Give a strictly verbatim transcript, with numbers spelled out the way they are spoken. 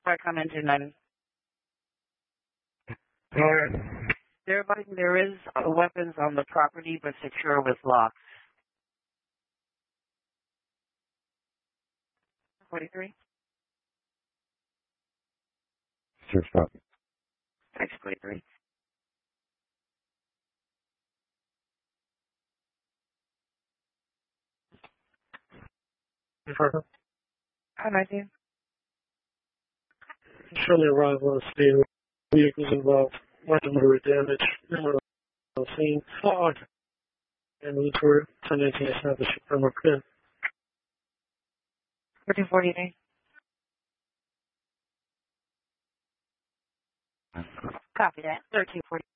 Come into nine. Alright. There, there is uh, weapons on the property, but secure with locks. forty-three. Sure, stop. Six forty-three. Further. Hi, nineteen. Shortly arrival on the scene. Vehicles involved. Minor moderate damage. Number on scene. Fog. Ambulatory. ten eighteen established. Number pin. thirteen forty-three. Copy that. thirteen forty.